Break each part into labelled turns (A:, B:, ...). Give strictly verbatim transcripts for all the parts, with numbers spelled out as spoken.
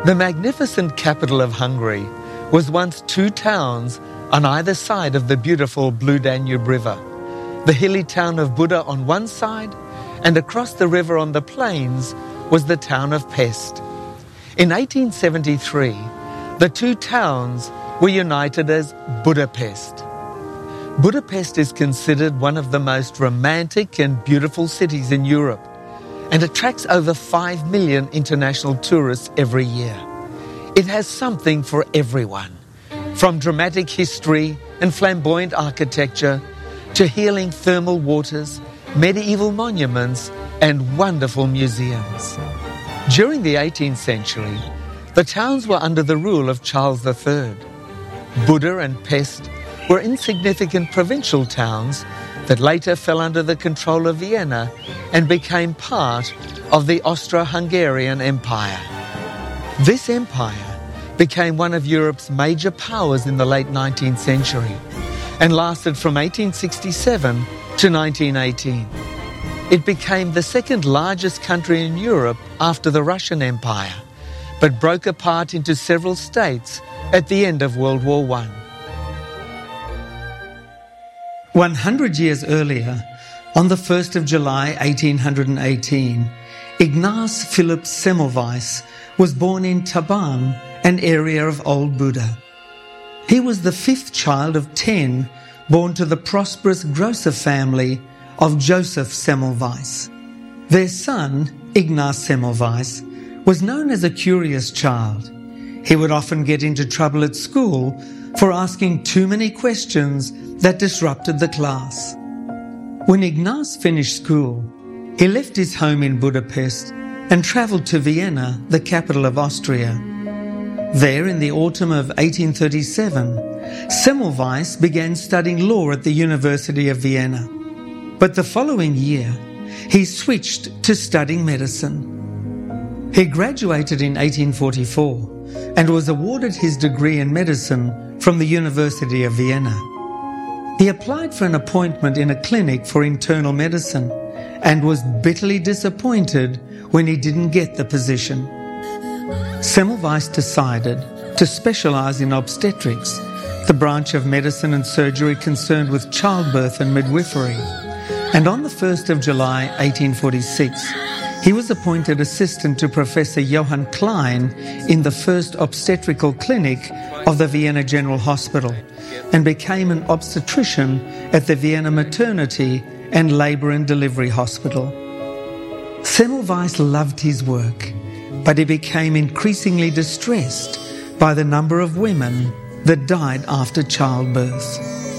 A: The magnificent capital of Hungary was once two towns on either side of the beautiful Blue Danube River. The hilly town of Buda on one side, and across the river on the plains was the town of Pest. In eighteen seventy-three, the two towns were united as Budapest. Budapest is considered one of the most romantic and beautiful cities in Europe and attracts over five million international tourists every year. It has something for everyone, from dramatic history and flamboyant architecture to healing thermal waters, medieval monuments and wonderful museums. During the eighteenth century, the towns were under the rule of Charles the Third. Buda and Pest were insignificant provincial towns that later fell under the control of Vienna and became part of the Austro-Hungarian Empire. This empire became one of Europe's major powers in the late nineteenth century and lasted from eighteen sixty-seven to nineteen eighteen. It became the second largest country in Europe after the Russian Empire, but broke apart into several states at the end of World War One. One hundred years earlier, on the first of July eighteen eighteen, Ignaz Philipp Semmelweis was born in Taban, an area of Old Buda. He was the fifth child of ten born to the prosperous Grosser family of Joseph Semmelweis. Their son, Ignaz Semmelweis, was known as a curious child. He would often get into trouble at school for asking too many questions that disrupted the class. When Ignaz finished school, he left his home in Budapest and travelled to Vienna, the capital of Austria. There, in the autumn of eighteen thirty-seven, Semmelweis began studying law at the University of Vienna. But the following year, he switched to studying medicine. He graduated in eighteen forty-four and was awarded his degree in medicine from the University of Vienna. He applied for an appointment in a clinic for internal medicine and was bitterly disappointed when he didn't get the position. Semmelweis decided to specialise in obstetrics, the branch of medicine and surgery concerned with childbirth and midwifery. And on the first of July eighteen forty-six, he was appointed assistant to Professor Johann Klein in the first obstetrical clinic of the Vienna General Hospital and became an obstetrician at the Vienna Maternity and Labour and Delivery Hospital. Semmelweis loved his work, but he became increasingly distressed by the number of women that died after childbirth.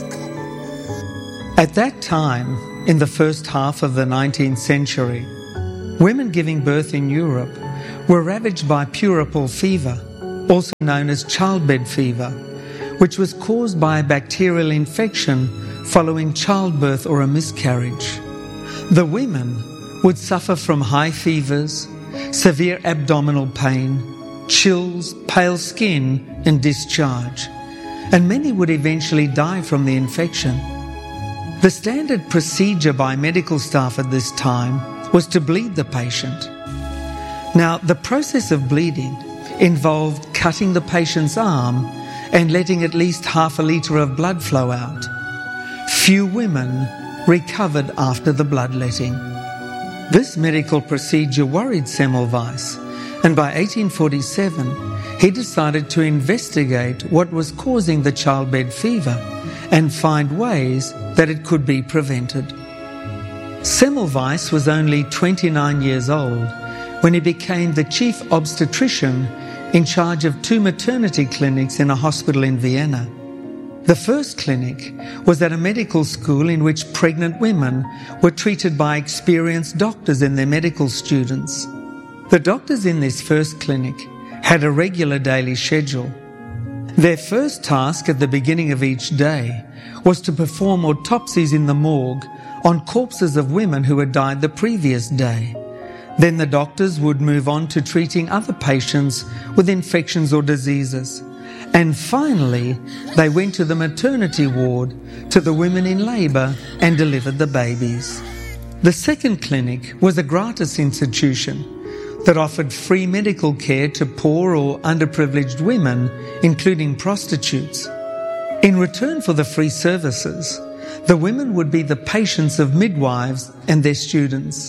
A: At that time, in the first half of the nineteenth century, women giving birth in Europe were ravaged by puerperal fever, also known as childbed fever, which was caused by a bacterial infection following childbirth or a miscarriage. The women would suffer from high fevers, severe abdominal pain, chills, pale skin and discharge, and many would eventually die from the infection. The standard procedure by medical staff at this time was to bleed the patient. Now, the process of bleeding involved cutting the patient's arm and letting at least half a litre of blood flow out. Few women recovered after the bloodletting. This medical procedure worried Semmelweis, and by eighteen forty-seven he decided to investigate what was causing the childbed fever and find ways that it could be prevented. Semmelweis was only twenty-nine years old when he became the chief obstetrician in charge of two maternity clinics in a hospital in Vienna. The first clinic was at a medical school in which pregnant women were treated by experienced doctors and their medical students. The doctors in this first clinic had a regular daily schedule. Their first task at the beginning of each day was to perform autopsies in the morgue on corpses of women who had died the previous day. Then the doctors would move on to treating other patients with infections or diseases. And finally, they went to the maternity ward to the women in labour and delivered the babies. The second clinic was a gratis institution. that offered free medical care to poor or underprivileged women, including prostitutes. In return for the free services, the women would be the patients of midwives and their students.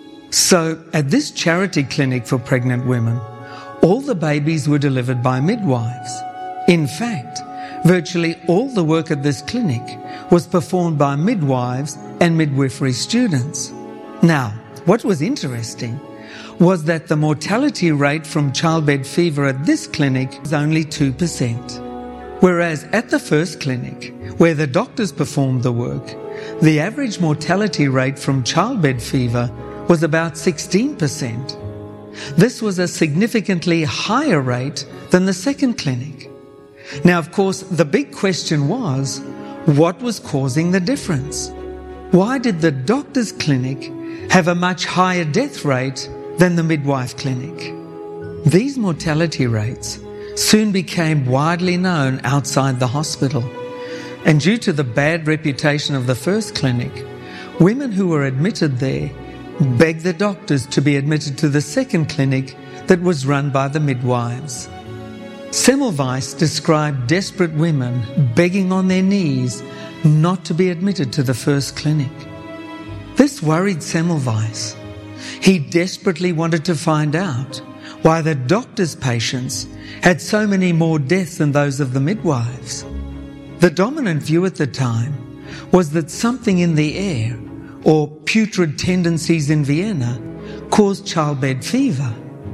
A: So, at this charity clinic for pregnant women, all the babies were delivered by midwives. In fact, virtually all the work at this clinic was performed by midwives and midwifery students. Now, what was interesting was that the mortality rate from childbed fever at this clinic was only two percent. Whereas at the first clinic, where the doctors performed the work, the average mortality rate from childbed fever was about sixteen percent. This was a significantly higher rate than the second clinic. Now, of course, the big question was, what was causing the difference? Why did the doctor's clinic have a much higher death rate than the midwife clinic? These mortality rates soon became widely known outside the hospital, and due to the bad reputation of the first clinic, women who were admitted there begged the doctors to be admitted to the second clinic that was run by the midwives. Semmelweis described desperate women begging on their knees not to be admitted to the first clinic. This worried Semmelweis. He desperately wanted to find out why the doctor's patients had so many more deaths than those of the midwives. The dominant view at the time was that something in the air, or putrid tendencies in Vienna, caused childbed fever.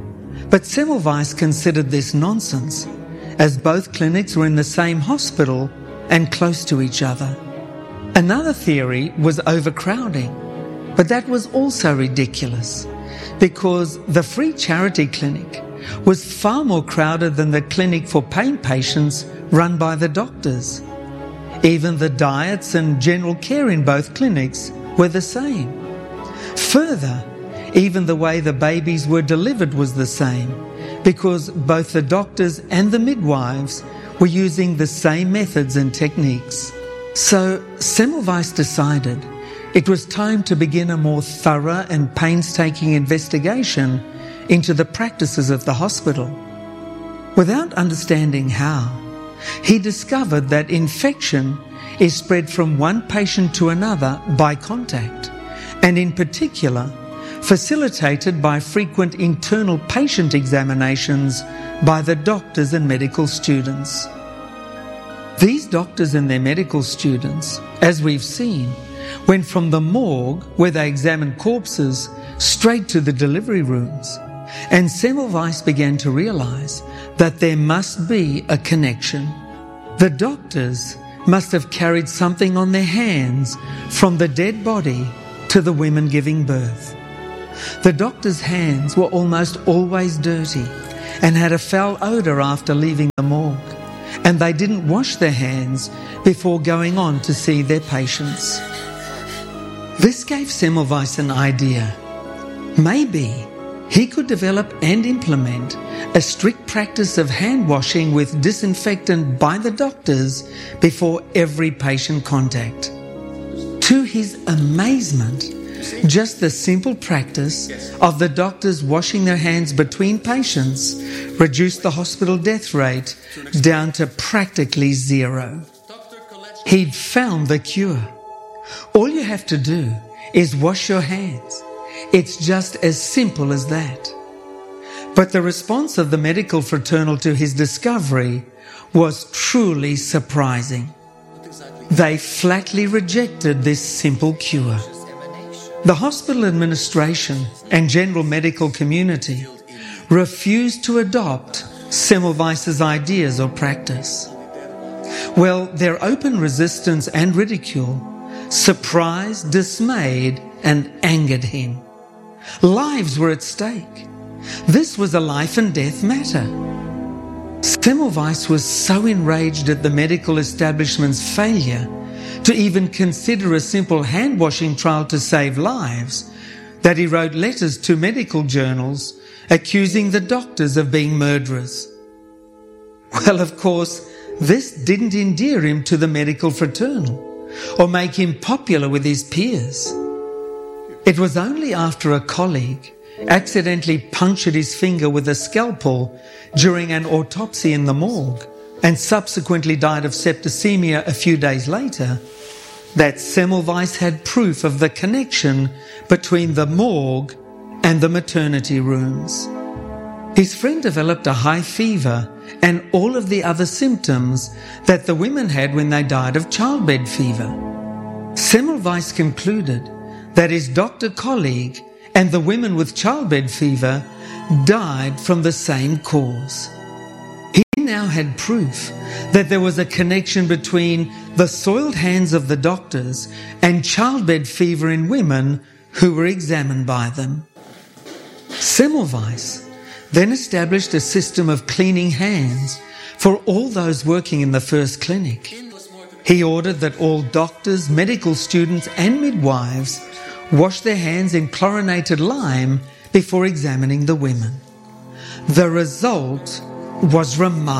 A: But Semmelweis considered this nonsense, as both clinics were in the same hospital and close to each other. Another theory was overcrowding, but that was also ridiculous, because the free charity clinic was far more crowded than the clinic for pain patients run by the doctors. Even the diets and general care in both clinics were the same. Further, even the way the babies were delivered was the same, because both the doctors and the midwives were using the same methods and techniques. So Semmelweis decided it was time to begin a more thorough and painstaking investigation into the practices of the hospital. Without understanding how, he discovered that infection is spread from one patient to another by contact, and in particular, facilitated by frequent internal patient examinations by the doctors and medical students. These doctors and their medical students, as we've seen, went from the morgue, where they examined corpses, straight to the delivery rooms. And Semmelweis began to realize that there must be a connection. The doctors must have carried something on their hands from the dead body to the women giving birth. The doctors' hands were almost always dirty and had a foul odour after leaving the morgue, and they didn't wash their hands before going on to see their patients. This gave Semmelweis an idea. Maybe he could develop and implement a strict practice of hand washing with disinfectant by the doctors before every patient contact. To his amazement, just the simple practice of the doctors washing their hands between patients reduced the hospital death rate down to practically zero. He'd found the cure. All you have to do is wash your hands. It's just as simple as that. But the response of the medical fraternal to his discovery was truly surprising. They flatly rejected this simple cure. The hospital administration and general medical community refused to adopt Semmelweis's ideas or practice. Well, their open resistance and ridicule surprised, dismayed, and angered him. Lives were at stake. This was a life and death matter. Semmelweis was so enraged at the medical establishment's failure to even consider a simple hand-washing trial to save lives that he wrote letters to medical journals accusing the doctors of being murderers. Well, of course, this didn't endear him to the medical fraternal or make him popular with his peers. It was only after a colleague accidentally punctured his finger with a scalpel during an autopsy in the morgue and subsequently died of septicemia a few days later, that Semmelweis had proof of the connection between the morgue and the maternity rooms. His friend developed a high fever and all of the other symptoms that the women had when they died of childbed fever. Semmelweis concluded that his doctor colleague and the women with childbed fever died from the same cause. He now had proof that there was a connection between the soiled hands of the doctors and childbed fever in women who were examined by them. Semmelweis then established a system of cleaning hands for all those working in the first clinic. He ordered that all doctors, medical students and midwives wash their hands in chlorinated lime before examining the women. The result was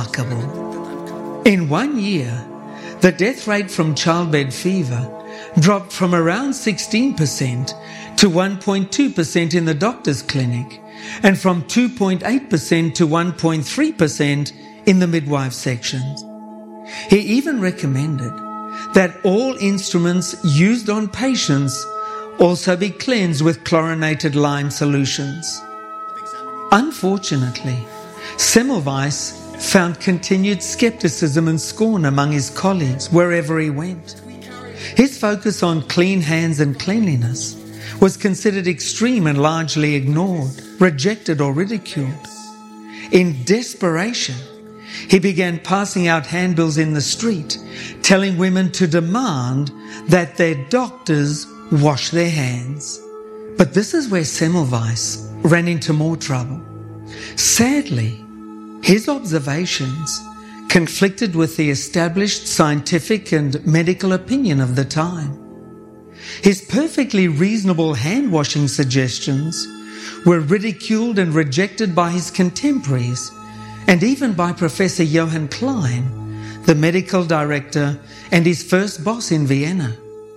A: remarkable. In one year, the death rate from childbed fever dropped from around sixteen percent to one point two percent in the doctor's clinic and from two point eight percent to one point three percent in the midwife sections. He even recommended that all instruments used on patients also be cleansed with chlorinated lime solutions. Unfortunately, Semmelweis found continued skepticism and scorn among his colleagues wherever he went. His focus on clean hands and cleanliness was considered extreme and largely ignored, rejected or ridiculed. In desperation, he began passing out handbills in the street, telling women to demand that their doctors wash their hands. But this is where Semmelweis ran into more trouble. Sadly, his observations conflicted with the established scientific and medical opinion of the time. His perfectly reasonable hand-washing suggestions were ridiculed and rejected by his contemporaries and even by Professor Johann Klein, the medical director and his first boss in Vienna.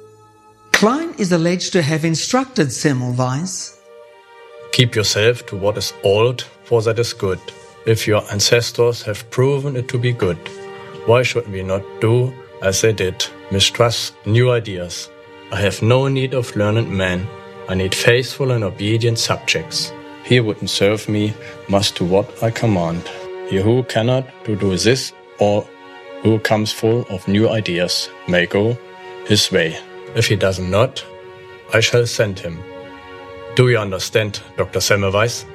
A: Klein is alleged to have instructed Semmelweis,
B: "Keep yourself to what is old, for that is good. If your ancestors have proven it to be good, why should we not do as they did? Mistrust new ideas. I have no need of learned men. I need faithful and obedient subjects. He who wouldn't serve me must do what I command. He who cannot to do this or who comes full of new ideas may go his way. If he does not, I shall send him." Do you understand, Doctor Semmelweis?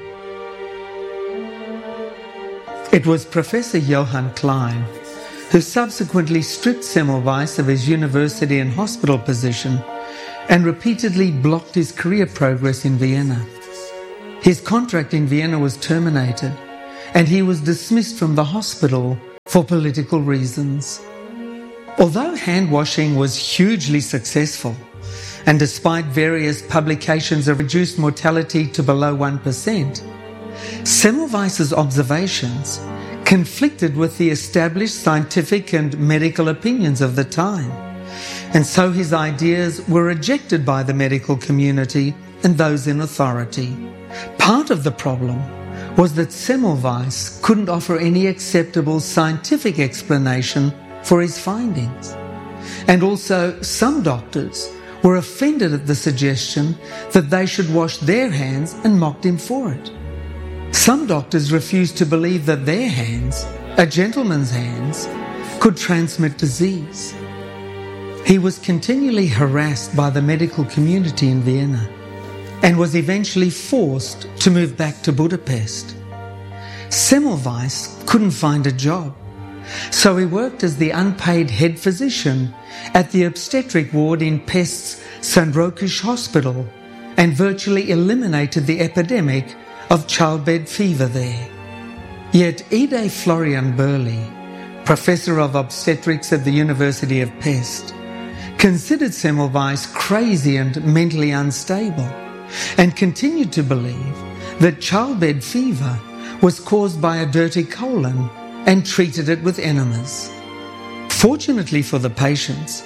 A: It was Professor Johann Klein who subsequently stripped Semmelweis of his university and hospital position and repeatedly blocked his career progress in Vienna. His contract in Vienna was terminated and he was dismissed from the hospital for political reasons. Although hand-washing was hugely successful, and despite various publications of reduced mortality to below one percent, Semmelweis's observations conflicted with the established scientific and medical opinions of the time, and so his ideas were rejected by the medical community and those in authority. Part of the problem was that Semmelweis couldn't offer any acceptable scientific explanation for his findings, and also some doctors were offended at the suggestion that they should wash their hands and mocked him for it. Some doctors refused to believe that their hands, a gentleman's hands, could transmit disease. He was continually harassed by the medical community in Vienna and was eventually forced to move back to Budapest. Semmelweis couldn't find a job, so he worked as the unpaid head physician at the obstetric ward in Pest's Saint Rokish Hospital and virtually eliminated the epidemic of childbed fever there. Yet Ide Florian Burley, professor of obstetrics at the University of Pest, considered Semmelweis crazy and mentally unstable and continued to believe that childbed fever was caused by a dirty colon and treated it with enemas. Fortunately for the patients,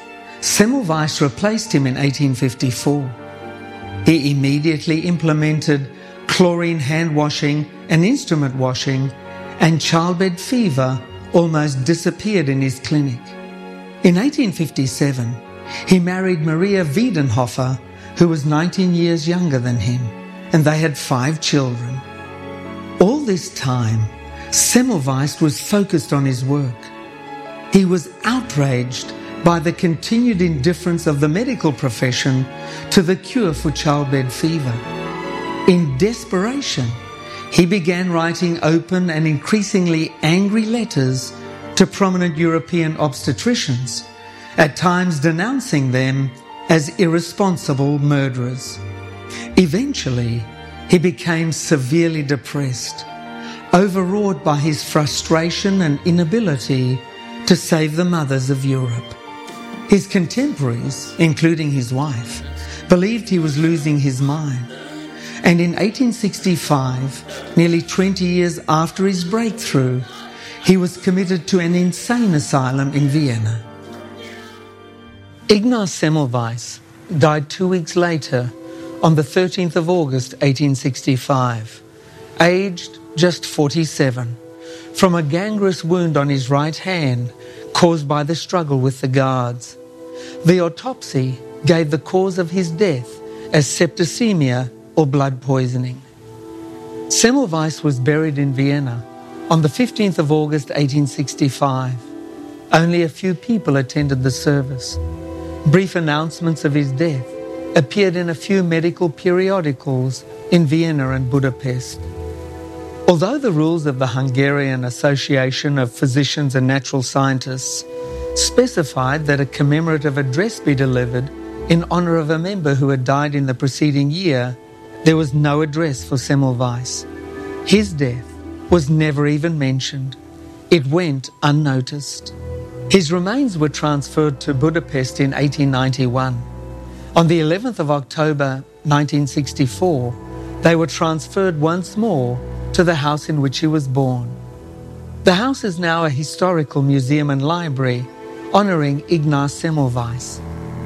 A: Semmelweis replaced him in eighteen fifty-four. He immediately implemented chlorine hand washing and instrument washing, and childbed fever almost disappeared in his clinic. In eighteen fifty-seven, he married Maria Wiedenhofer, who was nineteen years younger than him, and they had five children. All this time, Semmelweis was focused on his work. He was outraged by the continued indifference of the medical profession to the cure for childbed fever. In desperation, he began writing open and increasingly angry letters to prominent European obstetricians, at times denouncing them as irresponsible murderers. Eventually, he became severely depressed, overwrought by his frustration and inability to save the mothers of Europe. His contemporaries, including his wife, believed he was losing his mind. And in eighteen sixty-five, nearly twenty years after his breakthrough, he was committed to an insane asylum in Vienna. Ignaz Semmelweis died two weeks later on the thirteenth of August eighteen sixty-five, aged just forty-seven, from a gangrenous wound on his right hand caused by the struggle with the guards. The autopsy gave the cause of his death as septicemia or blood poisoning. Semmelweis was buried in Vienna on the fifteenth of August eighteen sixty-five. Only a few people attended the service. Brief announcements of his death appeared in a few medical periodicals in Vienna and Budapest. Although the rules of the Hungarian Association of Physicians and Natural Scientists specified that a commemorative address be delivered in honour of a member who had died in the preceding year, there was no address for Semmelweis. His death was never even mentioned. It went unnoticed. His remains were transferred to Budapest in eighteen ninety-one. On the eleventh of October nineteen sixty-four, they were transferred once more to the house in which he was born. The house is now a historical museum and library honouring Ignaz Semmelweis.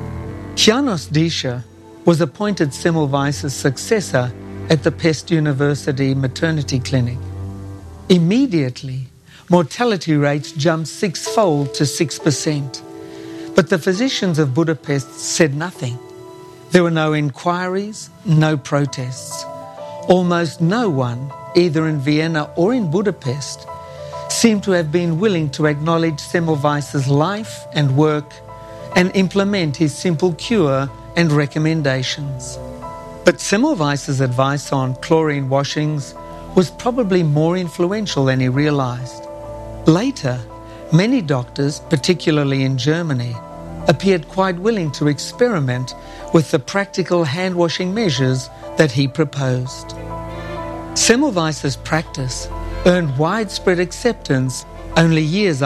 A: János Díscher was appointed Semmelweis' successor at the Pest University Maternity Clinic. Immediately, mortality rates jumped sixfold to six percent. But the physicians of Budapest said nothing. There were no inquiries, no protests. Almost no one, either in Vienna or in Budapest, seemed to have been willing to acknowledge Semmelweis' life and work and implement his simple cure and recommendations. But Semmelweis' advice on chlorine washings was probably more influential than he realized. Later, many doctors, particularly in Germany, appeared quite willing to experiment with the practical hand-washing measures that he proposed. Semmelweis' practice earned widespread acceptance only years